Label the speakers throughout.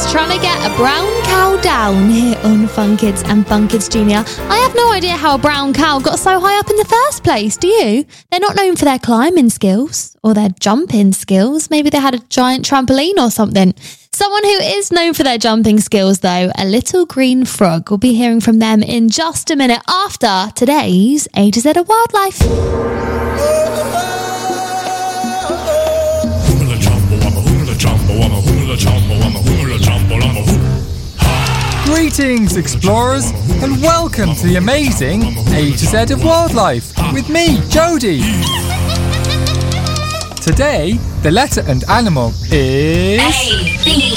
Speaker 1: trying to get a brown cow down here on Fun Kids and Fun Kids Junior. I have no idea how a brown cow got so high up in the first place, do you? They're not known for their climbing skills or their jumping skills. Maybe they had a giant trampoline or something. Someone who is known for their jumping skills, though, a little green frog. We'll be hearing from them in just a minute after today's A to Z of Wildlife.
Speaker 2: Greetings, explorers, and welcome to the amazing A to Z of Wildlife with me, Jody. Today, the letter and animal is
Speaker 3: A, B.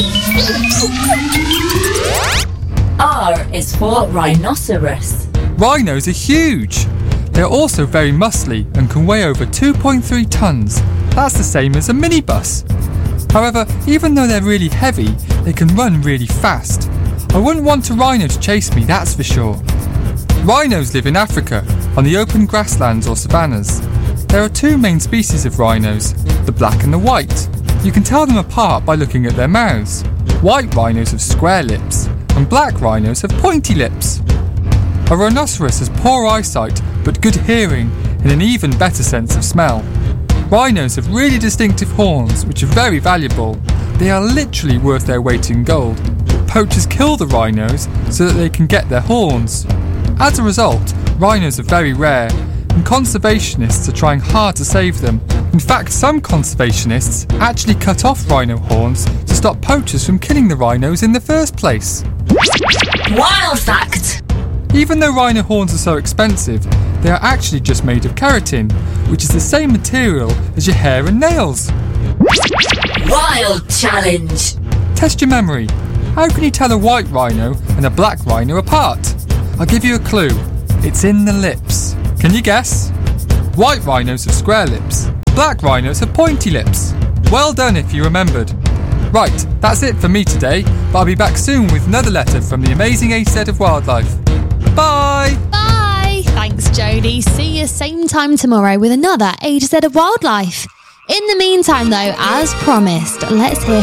Speaker 3: R is for rhinoceros.
Speaker 2: Rhinos are huge. They're also very muscly and can weigh over 2.3 tons. That's the same as a minibus. However, even though they're really heavy, they can run really fast. I wouldn't want a rhino to chase me, that's for sure. Rhinos live in Africa, on the open grasslands or savannas. There are two main species of rhinos, the black and the white. You can tell them apart by looking at their mouths. White rhinos have square lips, and black rhinos have pointy lips. A rhinoceros has poor eyesight, but good hearing and an even better sense of smell. Rhinos have really distinctive horns, which are very valuable. They are literally worth their weight in gold. Poachers kill the rhinos so that they can get their horns. As a result, rhinos are very rare, and conservationists are trying hard to save them. In fact, some conservationists actually cut off rhino horns to stop poachers from killing the rhinos in the first place.
Speaker 3: Wild fact!
Speaker 2: Even though rhino horns are so expensive, they are actually just made of keratin, which is the same material as your hair and nails.
Speaker 3: Wild challenge!
Speaker 2: Test your memory. How can you tell a white rhino and a black rhino apart? I'll give you a clue. It's in the lips. Can you guess? White rhinos have square lips. Black rhinos have pointy lips. Well done if you remembered. Right, that's it for me today, but I'll be back soon with another letter from the amazing A to Z of Wildlife. Bye!
Speaker 1: Bye! Thanks, Jodie. See you same time tomorrow with another A to Z of Wildlife. In the meantime, though, as promised, let's hear